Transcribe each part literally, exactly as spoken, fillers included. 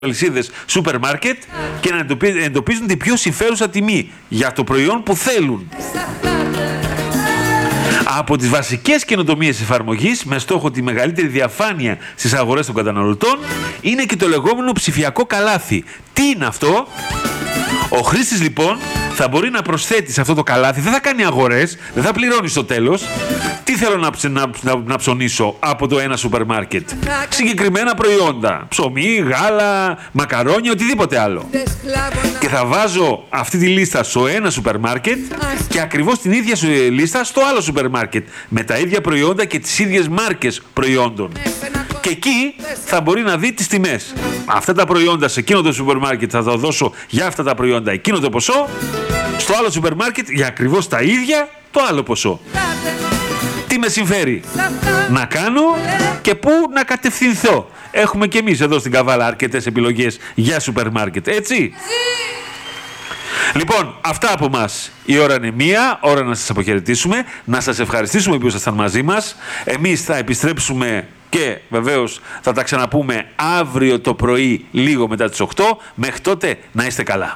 αλυσίδες σούπερ μάρκετ και να εντοπίζουν την πιο συμφέρουσα τιμή για το προϊόν που θέλουν. Από τις βασικές καινοτομίες εφαρμογής με στόχο τη μεγαλύτερη διαφάνεια στις αγορές των καταναλωτών είναι και το λεγόμενο ψηφιακό καλάθι. Τι είναι αυτό? Ο χρήστης λοιπόν θα μπορεί να προσθέτει σε αυτό το καλάθι, δεν θα κάνει αγορές, δεν θα πληρώνει στο τέλος. Τι θέλω να, ψ, να, να, να ψωνίσω από το ένα σούπερ μάρκετ? Συγκεκριμένα προϊόντα, ψωμί, γάλα, μακαρόνια, οτιδήποτε άλλο. Και θα βάζω αυτή τη λίστα στο ένα σούπερ μάρκετ και ακριβώς την ίδια λίστα στο άλλο σούπερ μάρκετ, με τα ίδια προϊόντα και τις ίδιες μάρκες προϊόντων. Και εκεί θα μπορεί να δει τις τιμές. Αυτά τα προϊόντα σε εκείνο το σούπερ μάρκετ θα τα δώσω για αυτά τα προϊόντα εκείνο το ποσό, στο άλλο σούπερ μάρκετ για ακριβώς τα ίδια το άλλο ποσό. Τι με συμφέρει να κάνω και πού να κατευθυνθώ? Έχουμε και εμείς εδώ στην Καβάλα αρκετές επιλογές για σούπερ μάρκετ, έτσι. Λοιπόν, αυτά από μας. Η ώρα είναι μία, ώρα να σας αποχαιρετήσουμε, να σας ευχαριστήσουμε που ήσασταν μαζί μας. Εμείς θα επιστρέψουμε και βεβαίως θα τα ξαναπούμε αύριο το πρωί λίγο μετά τις οκτώ. Μέχρι τότε να είστε καλά.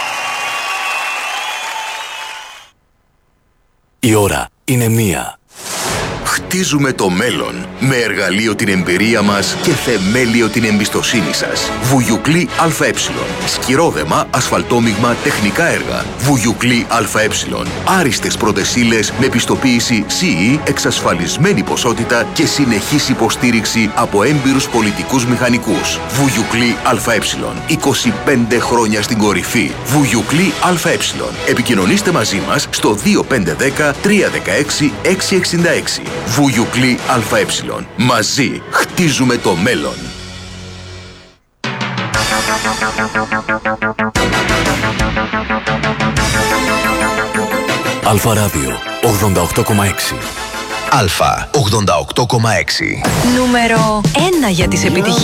Η ώρα είναι μία. Χτίζουμε το μέλλον με εργαλείο την εμπειρία μας και θεμέλιο την εμπιστοσύνη σας. Βουγιουκλή ΑΕ. Σκυρόδεμα, ασφαλτόμιγμα, τεχνικά έργα. Βουγιουκλή ΑΕ. Άριστες πρώτες ύλες με πιστοποίηση σι ι, εξασφαλισμένη ποσότητα και συνεχής υποστήριξη από έμπειρους πολιτικούς μηχανικούς. Βουγιουκλή ΑΕ. είκοσι πέντε χρόνια στην κορυφή. Βουγιουκλή ΑΕ. Επικοινωνήστε μαζί μας στο δύο πέντε ένα μηδέν τρία ένα έξι έξι έξι έξι. Βουγιουκλή ΑΕ. Μαζί χτίζουμε το μέλλον. Αλφα Ράδιο ογδόντα οκτώ κόμμα έξι. Αλφα ογδόντα οκτώ κόμμα έξι. Νούμερο ένα για τις επιτυχίες.